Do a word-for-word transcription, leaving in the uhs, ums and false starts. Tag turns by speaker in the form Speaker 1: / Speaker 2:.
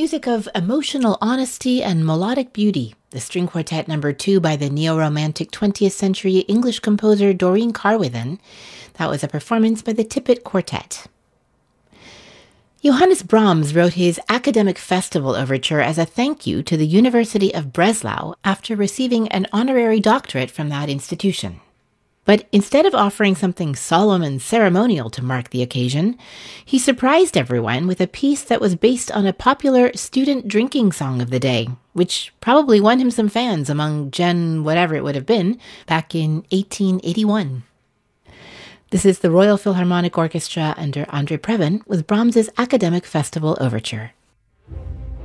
Speaker 1: Music of emotional honesty and melodic beauty, the string quartet number two by the neo-romantic twentieth century English composer Doreen Carwithen. That was a performance by the Tippett Quartet. Johannes Brahms wrote his Academic Festival Overture as a thank you to the University of Breslau after receiving an honorary doctorate from that institution. But instead of offering something solemn and ceremonial to mark the occasion, he surprised everyone with a piece that was based on a popular student drinking song of the day, which probably won him some fans among Gen whatever it would have been back in eighteen eighty-one. This is the Royal Philharmonic Orchestra under Andre Previn with Brahms's Academic Festival Overture.